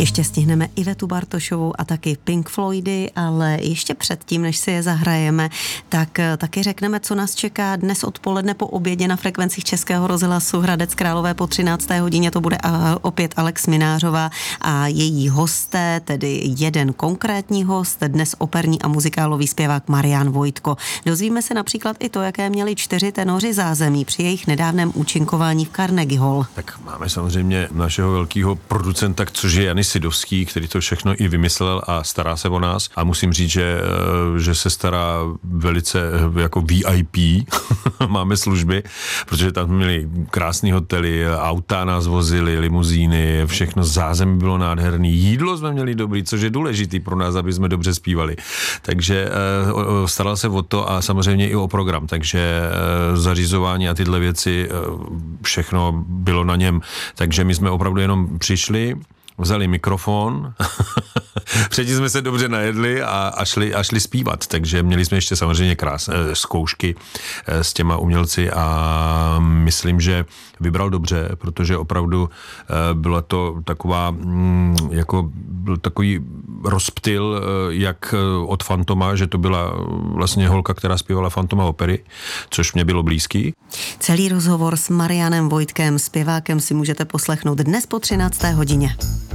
Ještě stihneme Ivetu Bartošovou a taky Pink Floydy, ale ještě předtím, než si je zahrajeme, tak taky řekneme, co nás čeká dnes odpoledne po obědě na frekvencích Českého rozhlasu Hradec Králové po 13. hodině. To bude opět Alex Minářová a její hosté, tedy jeden konkrétní host, dnes operní a muzikálový zpěvák Marián Vojtko. Dozvíme se například i to, jaké měli 4 tenoři zázemí při jejich nedávném účinkování v Carnegie Hall. Tak máme samozřejmě našeho velkého producenta, což je Janis Sidovský, který to všechno i vymyslel a stará se o nás. A musím říct, že se stará velice jako VIP, máme služby, protože tam měli krásný hotely, auta nás vozili, limuzíny, všechno zázemí bylo nádherný, jídlo jsme měli dobrý, což je důležitý pro nás, aby jsme dobře zpívali. Takže staral se o to a samozřejmě i o program, takže zařizování a tyhle věci, všechno bylo na něm. Takže my jsme opravdu jenom přišli, vzali mikrofon, předtím jsme se dobře najedli a šli zpívat, takže měli jsme ještě samozřejmě krásné zkoušky s těma umělci a myslím, že vybral dobře, protože opravdu byla to taková, jako byl takový rozptyl, jak od Fantoma, že to byla vlastně holka, která zpívala Fantoma opery, což mě bylo blízký. Celý rozhovor s Mariánem Vojtkem, zpěvákem, si můžete poslechnout dnes po 13. hodině.